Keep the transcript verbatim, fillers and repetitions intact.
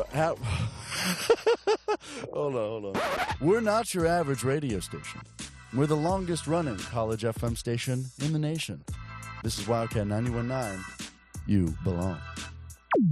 how, hold on, hold on. We're not your average radio station. We're the longest running college F M station in the nation. This is Wildcat ninety-one point nine. You belong.